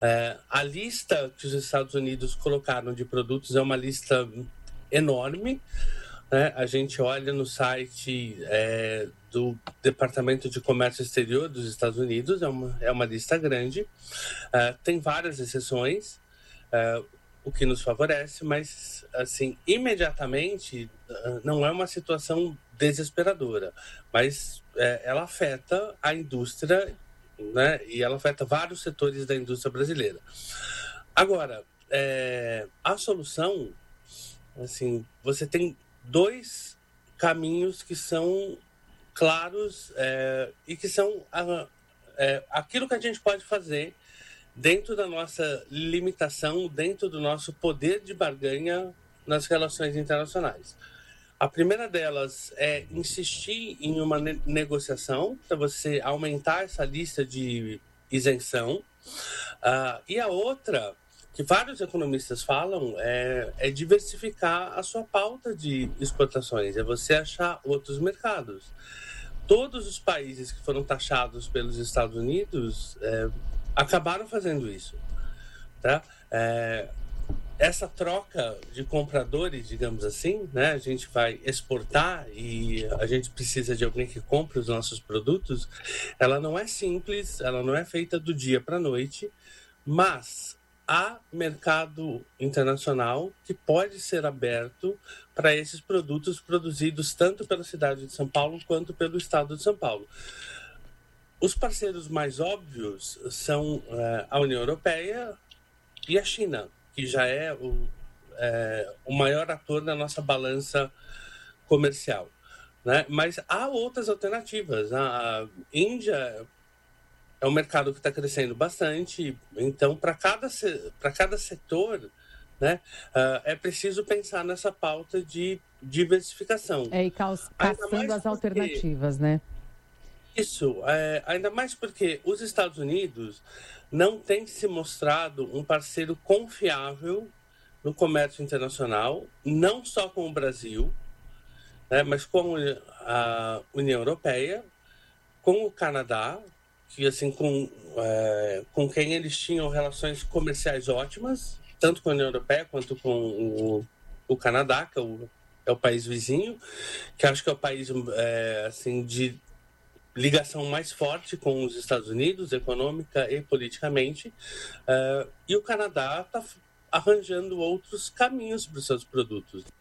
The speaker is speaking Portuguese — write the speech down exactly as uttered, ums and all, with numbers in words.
É, a lista que os Estados Unidos colocaram de produtos é uma lista enorme, né? A gente olha no site é, do Departamento de Comércio Exterior dos Estados Unidos, é uma, é uma lista grande, é, tem várias exceções, é, o que nos favorece, mas, assim, imediatamente não é uma situação desesperadora, mas é, ela afeta a indústria, né? E ela afeta vários setores da indústria brasileira. Agora, é, a solução, assim, você tem dois caminhos que são claros é, e que são a, é, aquilo que a gente pode fazer dentro da nossa limitação, dentro do nosso poder de barganha nas relações internacionais. A primeira delas é insistir em uma ne- negociação para você aumentar essa lista de isenção. Ah, e a outra, que vários economistas falam, é, é diversificar a sua pauta de exportações, é você achar outros mercados. Todos os países que foram taxados pelos Estados Unidos é, acabaram fazendo isso, tá? É, essa troca de compradores, digamos assim, né? A gente vai exportar e a gente precisa de alguém que compre os nossos produtos. Ela não é simples, ela não é feita do dia para a noite, mas há mercado internacional que pode ser aberto para esses produtos produzidos tanto pela cidade de São Paulo quanto pelo estado de São Paulo. Os parceiros mais óbvios são uh, a União Europeia e a China, que já é o, é, o maior ator na nossa balança comercial, né? Mas há outras alternativas. A Índia é um mercado que está crescendo bastante, então para cada, para cada setor, né, uh, é preciso pensar nessa pauta de diversificação. É, e caçando as alternativas, né? Isso, é, ainda mais porque os Estados Unidos não têm se mostrado um parceiro confiável no comércio internacional, não só com o Brasil, né, mas com a União Europeia, com o Canadá, que assim com, é, com quem eles tinham relações comerciais ótimas, tanto com a União Europeia quanto com o, o Canadá, que é o, é o país vizinho, que acho que é o país é, assim de ligação mais forte com os Estados Unidos, econômica e politicamente, uh, e o Canadá está arranjando outros caminhos para os seus produtos.